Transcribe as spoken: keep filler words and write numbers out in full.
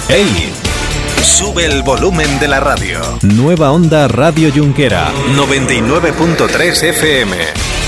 ¡Ey! Sube el volumen de la radio. Nueva Onda Radio Junquera. noventa y nueve punto tres F M.